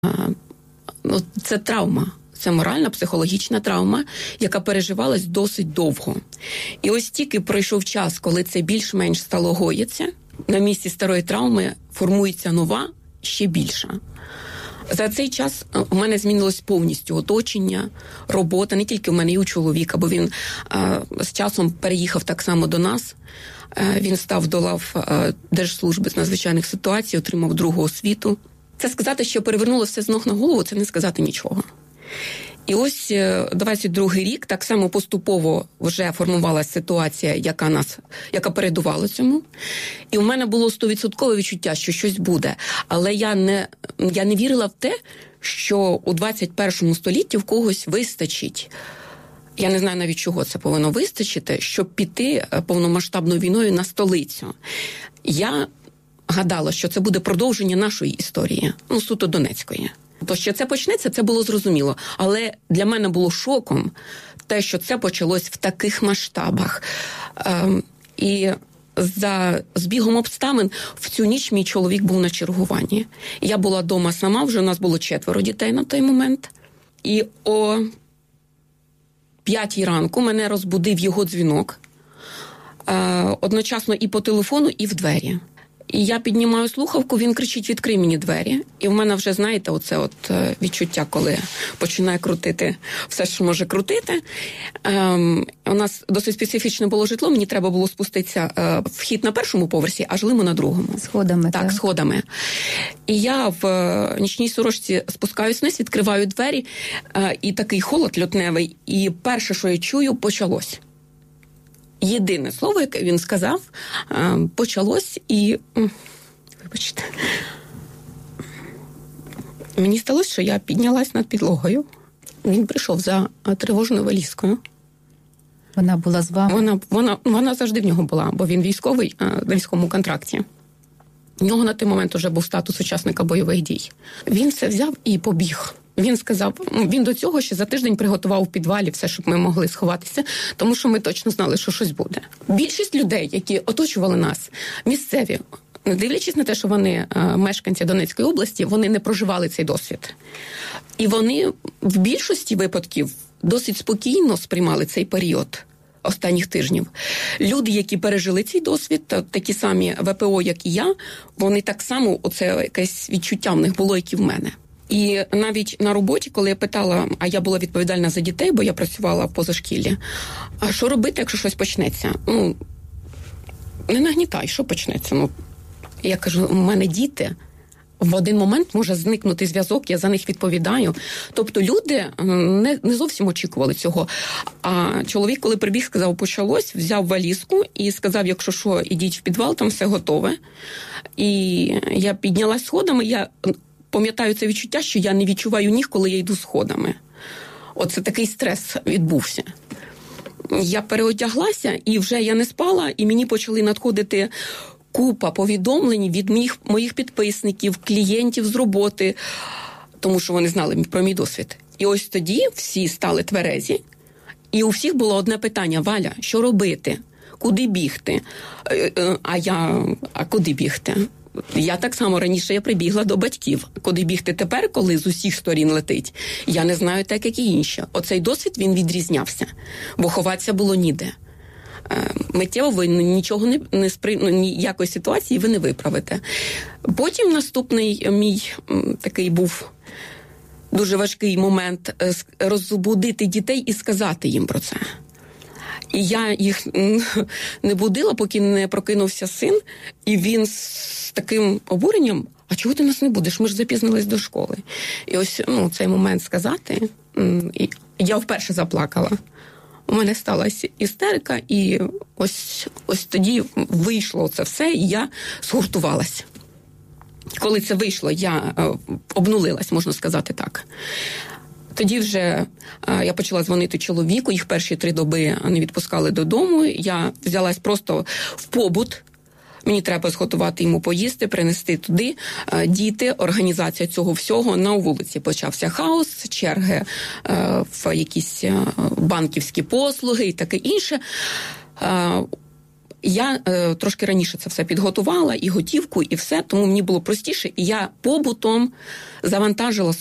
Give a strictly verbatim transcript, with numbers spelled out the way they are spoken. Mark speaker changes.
Speaker 1: Ну, це травма. Це моральна, психологічна травма, яка переживалась досить довго. І ось тільки пройшов час, коли це більш-менш стало гоїться, на місці старої травми формується нова, ще більша. За цей час у мене змінилось повністю оточення, робота, не тільки в мене, і у чоловіка, бо він а, з часом переїхав так само до нас. А, він став до лав а, Держслужби з надзвичайних ситуацій, отримав другу освіту. Це сказати, що перевернуло все з ног на голову, це не сказати нічого. І ось двадцять другий рік так само поступово вже формувалася ситуація, яка нас, яка передувала цьому. І в мене було сто відсотків відчуття, що щось буде. Але я не, я не вірила в те, що у двадцять першому столітті в когось вистачить. Я не знаю навіть, чого це повинно вистачити, щоб піти повномасштабною війною на столицю. Я гадала, що це буде продовження нашої історії, ну, суто Донецької. То, що це почнеться, це було зрозуміло. Але для мене було шоком те, що це почалось в таких масштабах. Ем, і за збігом обставин в цю ніч мій чоловік був на чергуванні. Я була вдома сама, вже у нас було четверо дітей на той момент. І о п'ятій ранку мене розбудив його дзвінок. Е, одночасно і по телефону, і в двері. І я піднімаю слухавку, він кричить: «Відкрий мені двері». І в мене вже, знаєте, оце от відчуття, коли починає крутити все, що може крутити. Ем, у нас досить специфічне було житло, мені треба було спуститися е, вхід на першому поверсі, а жили ми на другому.
Speaker 2: Сходами, так? Так,
Speaker 1: сходами. І я в е, нічній сорочці спускаюсь вниз, відкриваю двері, е, і такий холод лютневий, і перше, що я чую, почалось. Єдине слово, яке він сказав, почалось і... Вибачте. Мені сталося, що я піднялась над підлогою. Він прийшов за тривожною валізкою.
Speaker 2: Вона була з вами?
Speaker 1: Вона, вона, вона завжди в нього була, бо він військовий, на військовому контракті. У нього на той момент вже був статус учасника бойових дій. Він все взяв і побіг. Він сказав, він до цього ще за тиждень приготував у підвалі все, щоб ми могли сховатися, тому що ми точно знали, що щось буде. Більшість людей, які оточували нас, місцеві, не дивлячись на те, що вони мешканці Донецької області, вони не проживали цей досвід. І вони в більшості випадків досить спокійно сприймали цей період останніх тижнів. Люди, які пережили цей досвід, такі самі ВПО, як і я, вони так само, оце якесь відчуття в них було, як і в мене. І навіть на роботі, коли я питала, а я була відповідальна за дітей, бо я працювала в позашкіллі, а що робити, якщо щось почнеться? Ну, не нагнітай, що почнеться? Ну, я кажу, у мене діти, в один момент може зникнути зв'язок, я за них відповідаю. Тобто люди не, не зовсім очікували цього. А чоловік, коли прибіг, сказав, почалось, взяв валізку і сказав, якщо що, ідіть в підвал, там все готове. І я піднялась сходами, я... пам'ятаю це відчуття, що я не відчуваю ніг, коли я йду сходами. Оце такий стрес відбувся. Я переодяглася, і вже я не спала, і мені почали надходити купа повідомлень від моїх, моїх підписників, клієнтів з роботи, тому що вони знали про мій досвід. І ось тоді всі стали тверезі, і у всіх було одне питання: Валя, що робити? Куди бігти? А я, а куди бігти? Я так само раніше я прибігла до батьків. Куди бігти тепер, коли з усіх сторін летить? Я не знаю, так як і інші. Оцей досвід, він відрізнявся, бо ховатися було ніде. Миттєво ви нічого не, не спри... ну, ніякої ситуації ви не виправите. Потім наступний мій такий був дуже важкий момент – розбудити дітей і сказати їм про це. І я їх не будила, поки не прокинувся син, і він з таким обуренням: а чого ти нас не будеш? Ми ж запізнились до школи. І ось ну, цей момент сказати, і я вперше заплакала. У мене сталася істерика, і ось, ось тоді вийшло це все, і я згуртувалася. Коли це вийшло, я обнулилась, можна сказати так. Тоді вже а, я почала дзвонити чоловіку, їх перші три доби не відпускали додому. Я взялась просто в побут. Мені треба зготувати йому поїсти, принести туди. А, діти, організація цього всього. На вулиці почався хаос, черги а, в якісь банківські послуги і таке інше. А, Я е, трошки раніше це все підготувала, і готівку, і все, тому мені було простіше, і я побутом завантажила